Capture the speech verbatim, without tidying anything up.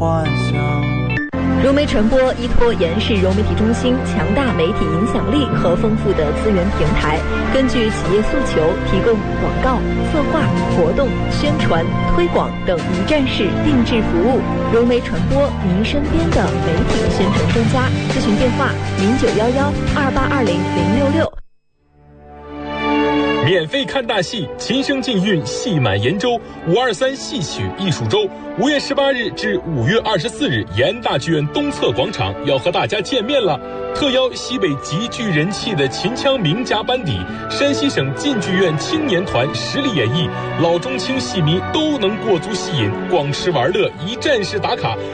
幻想。 融媒传播依托延世融媒体中心强大媒体影响力和丰富的资源平台，根据企业诉求，提供广告、策划、活动、宣传、推广等一站式定制服务。融媒传播，您身边的媒体宣传专家。咨询电话：零九幺幺二八二零零六六。 免费看大戏，琴声禁韵，戏满延州。五二三戏曲艺术周，五月十八日至五月二十四日，延安大剧院东侧广场要和大家见面了。特邀西北极具人气的秦腔名家班底，山西省晋剧院青年团实力演绎，老中青戏迷都能过足戏瘾，逛吃玩乐一站式打卡。